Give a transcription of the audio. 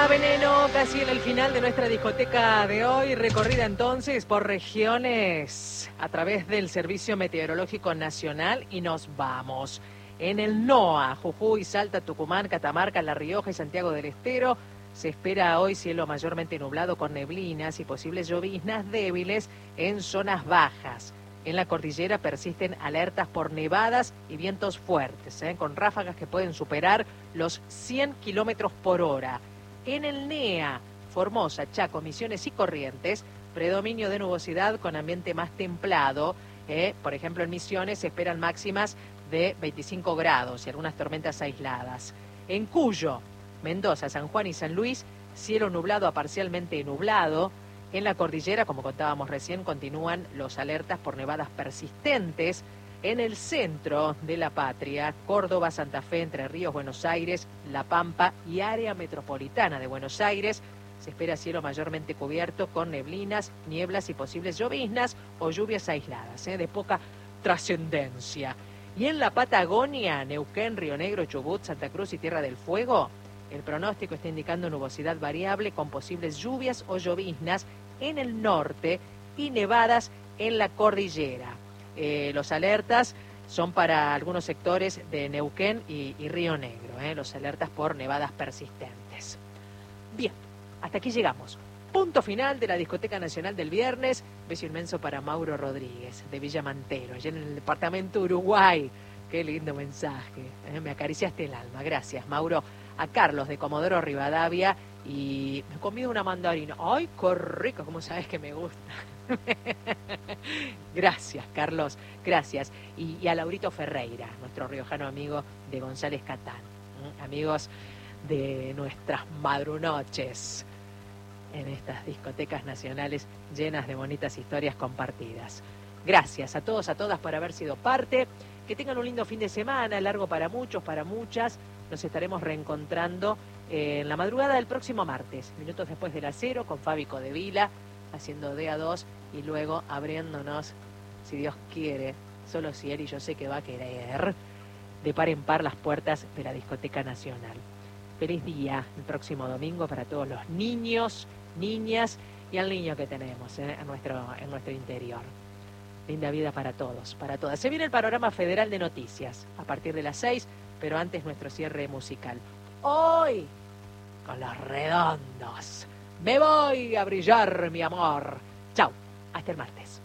Veneno, casi en el final de nuestra discoteca de hoy, recorrida entonces por regiones a través del Servicio Meteorológico Nacional y nos vamos. En el NOA, Jujuy, Salta, Tucumán, Catamarca, La Rioja y Santiago del Estero, se espera hoy cielo mayormente nublado con neblinas y posibles lloviznas débiles en zonas bajas. En la cordillera persisten alertas por nevadas y vientos fuertes, con ráfagas que pueden superar los 100 kilómetros por hora. En el NEA, Formosa, Chaco, Misiones y Corrientes, predominio de nubosidad con ambiente más templado. Por ejemplo, en Misiones se esperan máximas de 25 grados y algunas tormentas aisladas. En Cuyo, Mendoza, San Juan y San Luis, cielo nublado a parcialmente nublado. En la cordillera, como contábamos recién, continúan los alertas por nevadas persistentes. En el centro de la patria, Córdoba, Santa Fe, Entre Ríos, Buenos Aires, La Pampa y área metropolitana de Buenos Aires, se espera cielo mayormente cubierto con neblinas, nieblas y posibles lloviznas o lluvias aisladas, de poca trascendencia. Y en la Patagonia, Neuquén, Río Negro, Chubut, Santa Cruz y Tierra del Fuego, el pronóstico está indicando nubosidad variable con posibles lluvias o lloviznas en el norte y nevadas en la cordillera. Los alertas son para algunos sectores de Neuquén y Río Negro, los alertas por nevadas persistentes. Bien, hasta aquí llegamos. Punto final de la Discoteca Nacional del viernes. Beso inmenso para Mauro Rodríguez, de Villa Mantero, allá en el departamento Uruguay. Qué lindo mensaje, me acariciaste el alma. Gracias, Mauro. A Carlos, de Comodoro Rivadavia, y me he comido una mandarina. ¡Ay, qué rico! ¿Cómo sabes que me gusta? Gracias, Carlos, gracias. Y a Laurito Ferreira, nuestro riojano amigo de González Catán. Amigos de nuestras madrunoches en estas discotecas nacionales llenas de bonitas historias compartidas. Gracias a todos, a todas por haber sido parte. Que tengan un lindo fin de semana, largo para muchos, para muchas. Nos estaremos reencontrando en la madrugada del próximo martes, minutos después de las 0, con Fabi Codevila, haciendo DA2 y luego abriéndonos, si Dios quiere, solo si él y yo sé que va a querer, de par en par las puertas de la Discoteca Nacional. Feliz día el próximo domingo para todos los niños, niñas y al niño que tenemos en nuestro interior. Linda vida para todos, para todas. Se viene el panorama federal de noticias a partir de las 6, pero antes nuestro cierre musical. Hoy, con Los Redondos. Me voy a brillar, mi amor. Chau, hasta el martes.